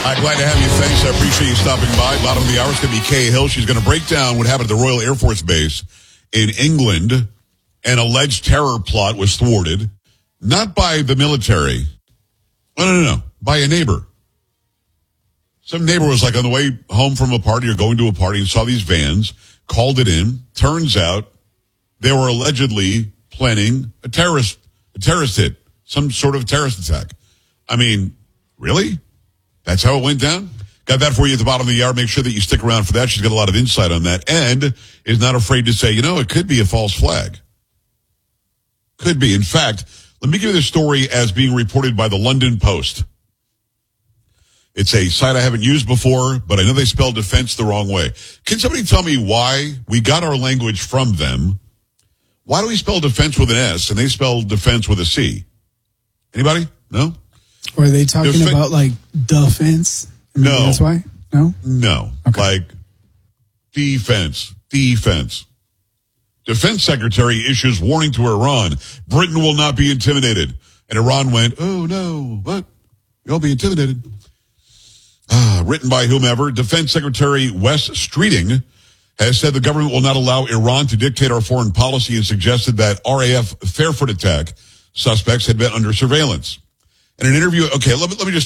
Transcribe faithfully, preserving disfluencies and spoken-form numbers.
Hi, glad to have you. Thanks. I appreciate you stopping by. Bottom of the hour is going to be Kay Hill. She's going to break down what happened at the Royal Air Force Base in England. An alleged terror plot was thwarted, not by the military. No, no, no, no. By a neighbor. Some neighbor was like on the way home from a party or going to a party and saw these vans, called it in. Turns out they were allegedly planning a terrorist, a terrorist hit, some sort of terrorist attack. I mean, really? That's how it went down? Got that for you at the bottom of the hour. Make sure that you stick around for that. She's got a lot of insight on that and is not afraid to say, you know, it could be a false flag. Could be. In fact, let me give you this story as being reported by the London Post. It's a site I haven't used before, but I know they spell defense the wrong way. Can somebody tell me why we got our language from them? Why do we spell defense with an S and they spell defense with a C? Anybody? No? Or are they talking Defen- about like defense? Maybe no. That's why? No? No. Okay. Like defense. Defense. Defense Secretary issues warning to Iran. Britain will not be intimidated. And Iran went, oh no, what? You'll be intimidated. Ah, written by whomever. Defense Secretary Wes Streeting has said the government will not allow Iran to dictate our foreign policy and suggested that R A F Fairfoot attack suspects had been under surveillance. In an interview, okay, let me, let me just